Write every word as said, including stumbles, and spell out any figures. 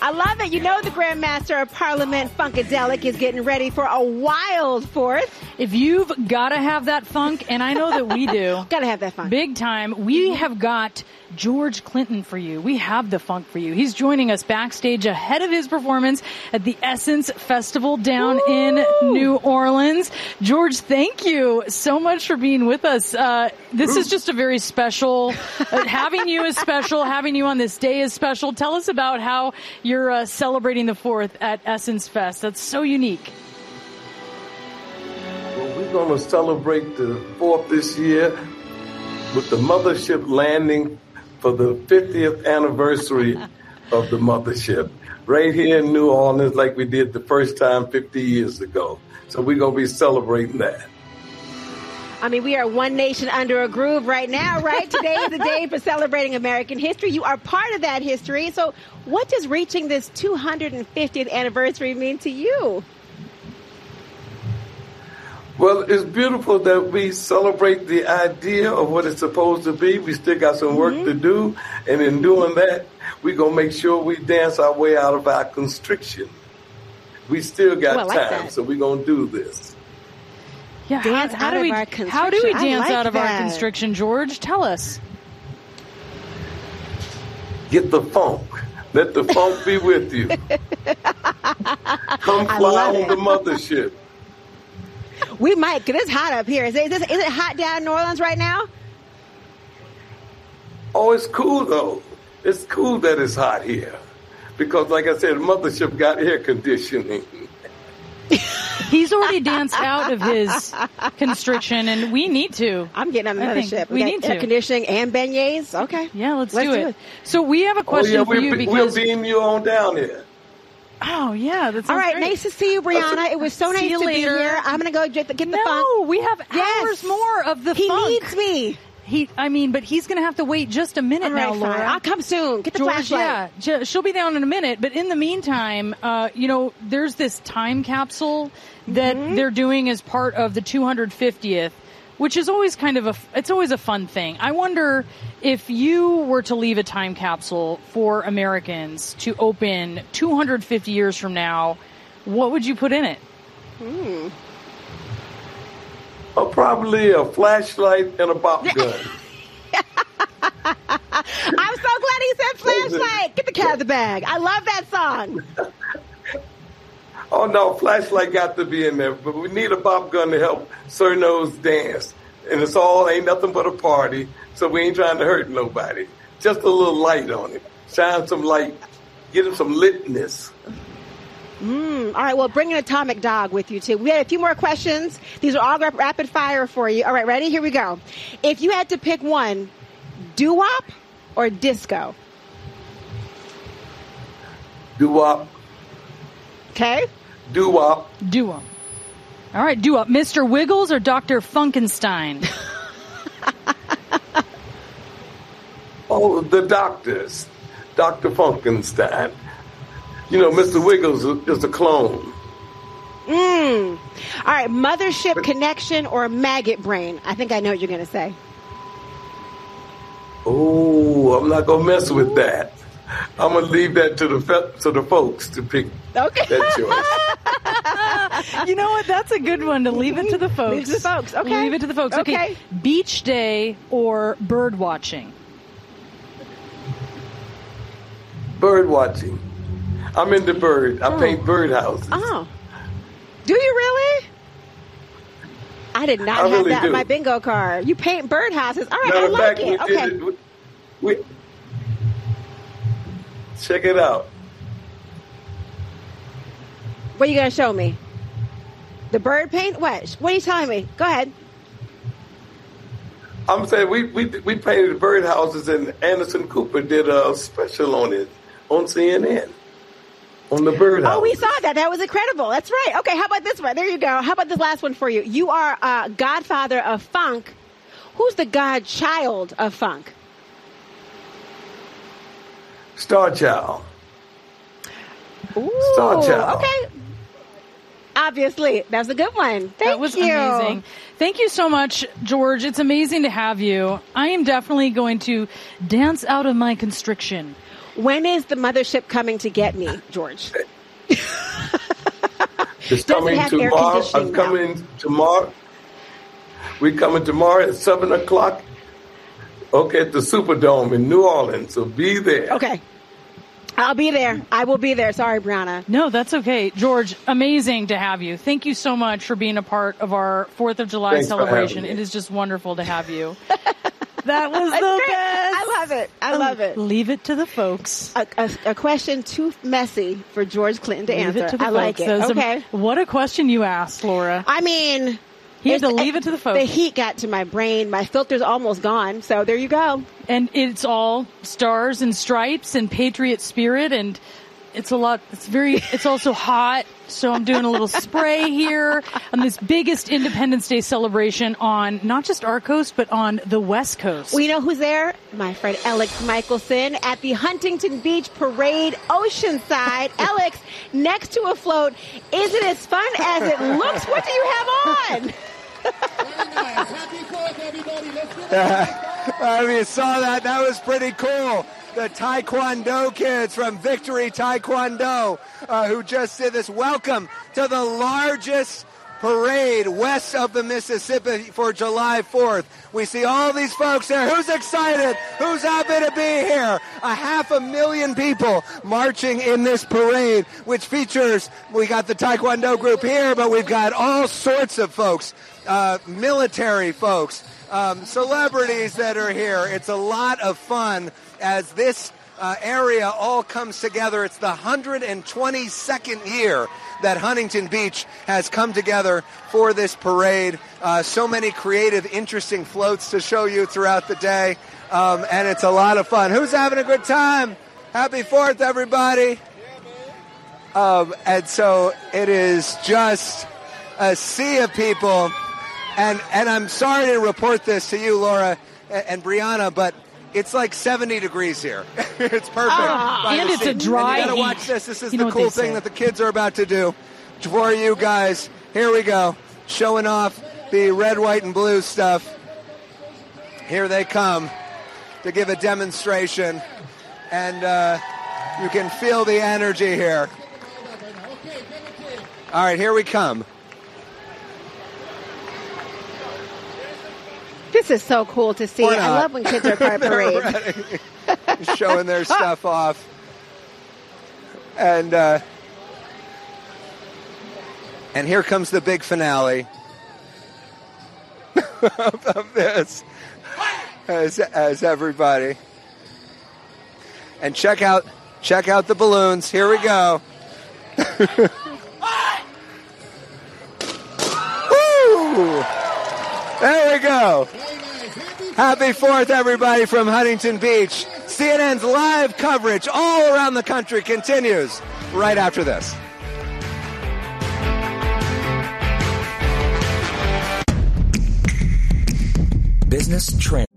I love it. You know the Grandmaster of Parliament, Funkadelic, is getting ready for a wild fourth. If you've got to have that funk, and I know that we do. Got to have that funk. Big time. We mm-hmm. have got George Clinton for you. We have the funk for you. He's joining us backstage ahead of his performance at the Essence Festival down Woo! in New Orleans. George, thank you so much for being with us. Uh, this Ooh. is just a very special, uh, having you is special, having you on this day is special. Tell us about how you're uh, celebrating the fourth at Essence Fest. That's so unique. Well, we're going to celebrate the fourth this year with the mothership landing for the fiftieth anniversary of the mothership right here in New Orleans, like we did the first time fifty years ago. So we're going to be celebrating that. I mean, we are one nation under a groove right now, right? Today is the day for celebrating American history. You are part of that history. So what does reaching this two hundred fiftieth anniversary mean to you? Well, it's beautiful that we celebrate the idea of what it's supposed to be. We still got some work mm-hmm. to do. And in doing that, we're going to make sure we dance our way out of our constriction. We still got well, like time, that. so we're going to do this. Yeah, dance how, how out do of we, our constriction. How do we dance like out of that. our constriction, George? Tell us. Get the funk. Let the funk be with you. Come fly on the mothership. We might, because it's hot up here. Is it, is, it, is it hot down in New Orleans right now? Oh, it's cool, though. It's cool that it's hot here. Because, like I said, the mothership got air conditioning. He's already danced out of his constriction, and we need to. I'm getting on the mothership. We, we got need air to. conditioning and beignets. Okay. Yeah, let's, let's do, do it. it. So we have a question oh, yeah, for you. We'll, because we'll beam you on down here. Oh, yeah. That's all right. Great. Nice to see you, Brianna. It was so nice to later. be here. I'm going to go get the, get the no, funk. No, we have yes. hours more of the he funk. He needs me. He, I mean, but he's going to have to wait just a minute all right, now, Laura. Fine. I'll come soon. Get the George, flashlight. Yeah, she'll be down in a minute. But in the meantime, uh, you know, there's this time capsule that mm-hmm. they're doing as part of the two hundred fiftieth, which is always kind of a, it's always a fun thing. I wonder if you were to leave a time capsule for Americans to open two hundred fifty years from now, what would you put in it? Hmm. Oh, probably a flashlight and a bop gun. I'm so glad he said flashlight. Get the cat out of the bag. I love that song. Oh, no, flashlight got to be in there. But we need a bop gun to help Sir Nose dance. And it's all, ain't nothing but a party. So we ain't trying to hurt nobody. Just a little light on it. Shine some light. Get him some litness. Mm, all right, well, bring an atomic dog with you, too. We had a few more questions. These are all rapid fire for you. All right, ready? Here we go. If you had to pick one, doo-wop or disco? Doo-wop. Okay. Doo-wop. Doo-wop. All right, doo-wop. Mister Wiggles or Doctor Funkenstein? Oh, the doctors. Doctor Funkenstein. You know, Mister Wiggles is a clone. Mm. All right, mothership connection or maggot brain? I think I know what you're going to say. Oh, I'm not going to mess with that. I'm going to leave that to the fe- to the folks to pick okay. that choice. You know what? That's a good one to leave it to the folks. Leave it to the folks. Okay. Leave it to the folks. Okay. okay. Beach day or bird watching? Bird watching. I'm into bird. I oh. paint bird houses. Oh. Do you really? I did not I have really that do. on my bingo card. You paint bird houses. All right, Matter I like fact, it. We okay. did it. We, we, check it out. What are you going to show me? The bird paint? What? What are you telling me? Go ahead. I'm saying we, we, we painted bird houses, and Anderson Cooper did a special on it on C N N. On the bird house. Oh, we saw that. That was incredible. That's right. Okay, how about this one? There you go. How about this last one for you? You are a godfather of funk. Who's the godchild of funk? Star Child. Ooh, Star Child. Okay. Obviously. That was a good one. Thank that was you. amazing. Thank you so much, George. It's amazing to have you. I am definitely going to dance out of my constriction When is the mothership coming to get me, George? It's coming tomorrow. I'm coming tomorrow. We're coming tomorrow at seven o'clock. Okay, at the Superdome in New Orleans. So be there. Okay. I'll be there. I will be there. Sorry, Brianna. No, that's okay. George, amazing to have you. Thank you so much for being a part of our fourth of July Thanks celebration. It is just wonderful to have you. That was That's the great. best. I love it. I love it. Leave it to the folks. A, a, a question too messy for George Clinton to Leave answer. it to the I folks. like it. That was Okay. A, what a question you asked, Laura. I mean, He had to it's- leave it to the folks. The heat got to my brain. My filter's almost gone. So there you go. And it's all stars and stripes and patriot spirit, and it's a lot. It's very, it's also hot. So I'm doing a little spray here on this biggest Independence Day celebration on not just our coast, but on the West Coast. Well, you know who's there? My friend Alex Michelson at the Huntington Beach Parade, Oceanside. Alex, next to a float. Is it as fun as it looks? What do you have on? Happy Fourth, everybody. Let's give it up. I mean, you saw that. That was pretty cool. The Taekwondo kids from Victory Taekwondo uh, who just did this. Welcome to the largest parade west of the Mississippi for July fourth. We see all these folks there. Who's excited? Who's happy to be here? A half a million people marching in this parade, which features, we got the Taekwondo group here, but we've got all sorts of folks, uh, military folks, um, celebrities that are here. It's a lot of fun as this uh, area all comes together. It's the one hundred twenty-second year that Huntington Beach has come together for this parade. Uh, so many creative, interesting floats to show you throughout the day, um, and it's a lot of fun. Who's having a good time? Happy Fourth, everybody. Um, and so it is just a sea of people, and, and I'm sorry to report this to you, Laura and, and Brianna, but it's like seventy degrees here. It's perfect. Ah, and it's a dry And you gotta heat. watch this. This is You know the what cool they thing say. that the kids are about to do for you guys. Here we go. Showing off the red, white, and blue stuff. Here they come to give a demonstration. And uh, you can feel the energy here. All right, here we come. This is so cool to see. Or I not. love when kids are part of parades. Ready. Showing their stuff off. And uh, and here comes the big finale of, of this as, as everybody. And check out check out the balloons. Here we go. Woo! There we go. Happy Fourth, everybody, from Huntington Beach. C N N's live coverage all around the country continues right after this. Business Trend.